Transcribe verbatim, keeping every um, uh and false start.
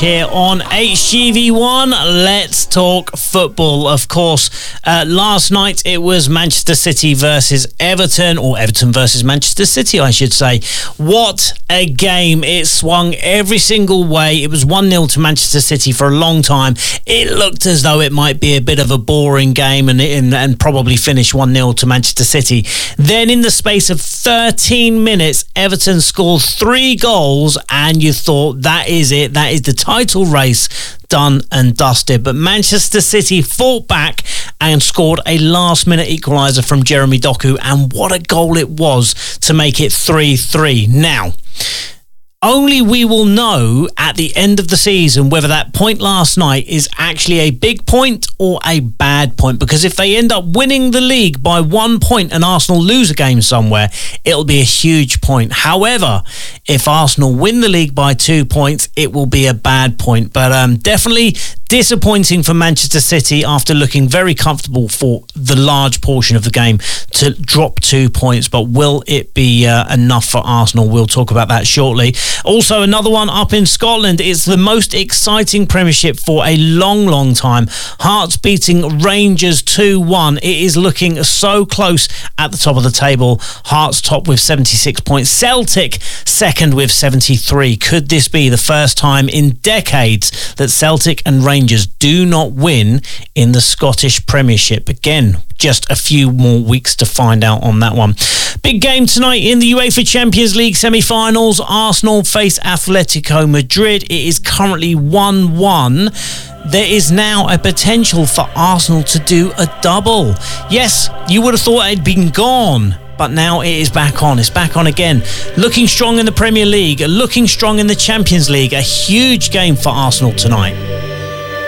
here on H G V one. Let's talk football. Of course, uh, last night it was Manchester City versus Everton, or Everton versus Manchester City, I should say. What a game. It swung every single way. It was one nil to Manchester City for a long time. It looked as though it might be a bit of a boring game and, and, and probably finish one nil to Manchester City. Then in the space of thirteen minutes, Everton scored three goals and you thought, that is it. That is the title race done and dusted. But Manchester City fought back and scored a last-minute equaliser from Jeremy Doku, and what a goal it was to make it three three. Now, only we will know at the end of the season whether that point last night is actually a big point or a bad point, because if they end up winning the league by one point and Arsenal lose a game somewhere, it'll be a huge point. However, if Arsenal win the league by two points, it will be a bad point. But um, definitely disappointing for Manchester City after looking very comfortable for the large portion of the game to drop two points. But will it be uh, enough for Arsenal? We'll talk about that shortly. Also, another one up in Scotland. It's the most exciting Premiership for a long, long time. Hearts beating Rangers two one. It is looking so close at the top of the table. Hearts top with seventy-six points. Celtic second with seventy-three. Could this be the first time in decades that Celtic and Rangers do not win in the Scottish Premiership? Again, just a few more weeks to find out on that one. Big game tonight in the UEFA Champions League semi-finals. Arsenal face Atletico Madrid. It is currently one one. There is now a potential for Arsenal to do a double. Yes, you would have thought it had been gone, but now it is back on. It's back on again. Looking strong in the Premier League, looking strong in the Champions League. A huge game for Arsenal tonight.